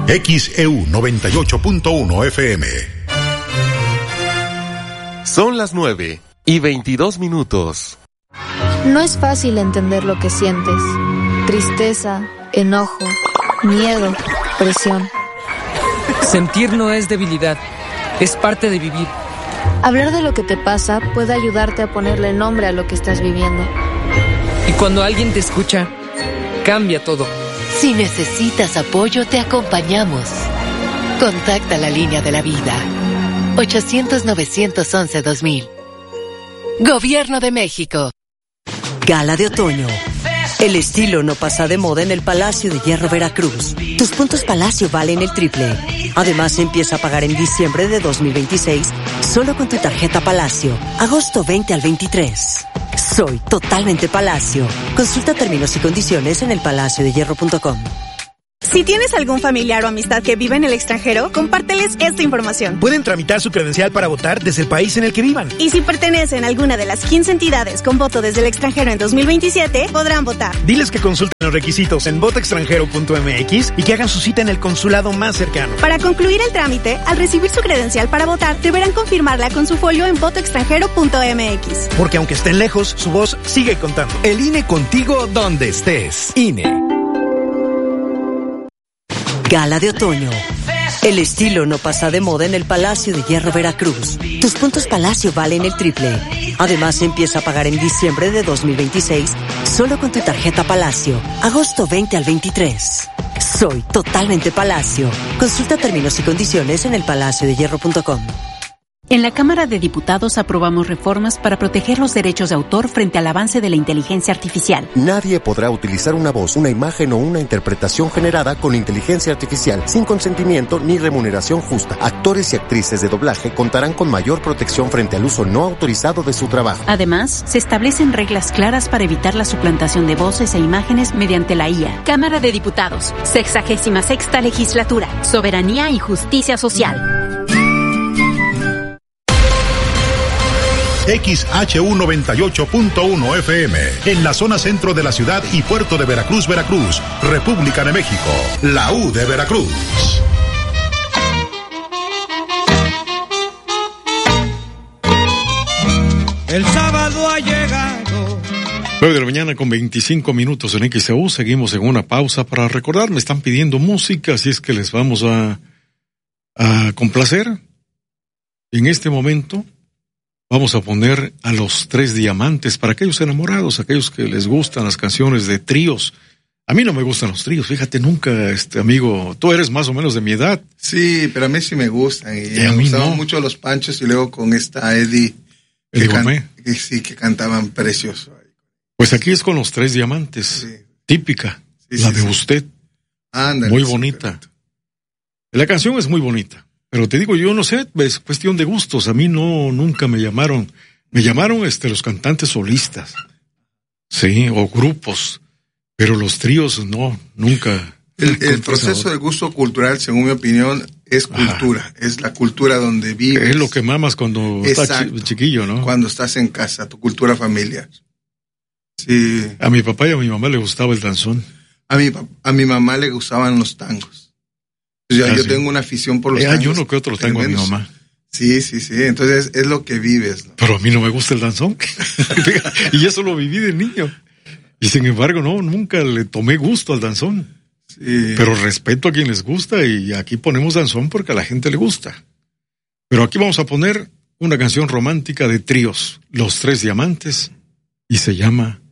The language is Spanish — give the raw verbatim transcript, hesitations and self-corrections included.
X E U noventa y ocho punto uno F M. Son las nueve y veintidós minutos. No es fácil entender lo que sientes. Tristeza, enojo, miedo, presión. Sentir no es debilidad, es parte de vivir. Hablar de lo que te pasa puede ayudarte a ponerle nombre a lo que estás viviendo. Y cuando alguien te escucha, cambia todo. Si necesitas apoyo, te acompañamos. Contacta la línea de la vida. ochocientos, novecientos once, dos mil. Gobierno de México. Gala de otoño. El estilo no pasa de moda en el Palacio de Hierro Veracruz. Tus puntos Palacio valen el triple. Además, empieza a pagar en diciembre de dos mil veintiséis solo con tu tarjeta Palacio. Agosto veinte al veintitrés. Soy totalmente Palacio. Consulta términos y condiciones en el palacio de hierro punto com. Si tienes algún familiar o amistad que vive en el extranjero, compárteles esta información. Pueden tramitar su credencial para votar desde el país en el que vivan. Y si pertenecen a alguna de las quince entidades con voto desde el extranjero en dos mil veintisiete, podrán votar. Diles que consulten los requisitos en voto extranjero punto m x y que hagan su cita en el consulado más cercano. Para concluir el trámite, al recibir su credencial para votar, deberán confirmarla con su folio en voto extranjero punto m x. Porque aunque estén lejos, su voz sigue contando. El I N E contigo donde estés. I N E. Gala de otoño. El estilo no pasa de moda en el Palacio de Hierro Veracruz. Tus puntos Palacio valen el triple. Además, empieza a pagar en diciembre de dos mil veintiséis solo con tu tarjeta Palacio. Agosto veinte al veintitrés. Soy totalmente Palacio. Consulta términos y condiciones en el palacio de hierro punto com. En la Cámara de Diputados aprobamos reformas para proteger los derechos de autor frente al avance de la inteligencia artificial. Nadie podrá utilizar una voz, una imagen o una interpretación generada con inteligencia artificial sin consentimiento ni remuneración justa. Actores y actrices de doblaje contarán con mayor protección frente al uso no autorizado de su trabajo. Además, se establecen reglas claras para evitar la suplantación de voces e imágenes mediante la I A. Cámara de Diputados, sexagésima sexta legislatura, soberanía y justicia social. X H U noventa y ocho punto uno F M, en la zona centro de la ciudad y puerto de Veracruz, Veracruz, República de México, la U de Veracruz. El sábado ha llegado. nueve de la mañana con veinticinco minutos en X E U. Seguimos en una pausa para recordar. Me están pidiendo música, así es que les vamos a, a complacer. En este momento vamos a poner a Los Tres Diamantes para aquellos enamorados, aquellos que les gustan las canciones de tríos. A mí no me gustan los tríos, fíjate, nunca, este amigo, tú eres más o menos de mi edad. Sí, pero a mí sí me gustan. Y, y a me mí gustaban no. mucho los Panchos y luego con esta Eddie. El que, Gourmet. can, que sí, que cantaban precioso. Pues aquí es con Los Tres Diamantes, sí. Típica, sí, la sí, de sí. Usted. Ándale, muy bonita. Perfecto. La canción es muy bonita. Pero te digo, yo no sé, es cuestión de gustos. A mí no, nunca me llamaron. Me llamaron este, los cantantes solistas. Sí, o grupos. Pero los tríos no, nunca. El, el proceso de gusto cultural, según mi opinión, es cultura. Ajá. Es la cultura donde vives. Es lo que mamas cuando Exacto. estás chiquillo, ¿no? Cuando estás en casa, tu cultura familiar. Sí. A mi papá y a mi mamá le gustaba el danzón. A mi, a mi mamá le gustaban los tangos. Yo, yo tengo una afición por los eh, tangos. Hay uno que otro tengo a mi mamá. Sí, sí, sí. Entonces es lo que vives, ¿no? Pero a mí no me gusta el danzón. Y eso lo viví de niño. Y sin embargo, no, nunca le tomé gusto al danzón. Sí. Pero respeto a quien les gusta y aquí ponemos danzón porque a la gente le gusta. Pero aquí vamos a poner una canción romántica de tríos, Los Tres Diamantes, y se llama